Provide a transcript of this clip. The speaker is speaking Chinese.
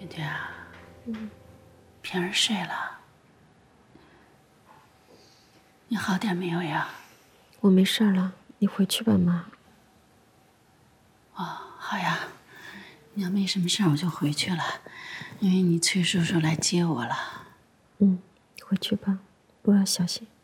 月月啊，平儿睡了，你好点没有呀？ 我没事了，你回去吧，妈。 哦，好呀，你要没什么事儿，我就回去了，因为你崔叔叔来接我了。 回去吧，路要小心。